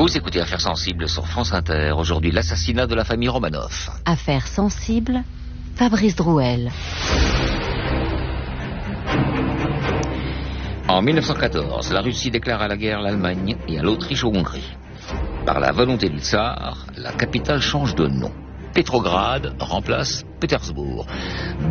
Vous écoutez Affaires sensibles sur France Inter. Aujourd'hui, l'assassinat de la famille Romanov. Affaires sensibles, Fabrice Drouel. En 1914, la Russie déclara la guerre à l'Allemagne et à l'Autriche-Hongrie. Par la volonté du tsar, la capitale change de nom. Pétrograd remplace Pétersbourg.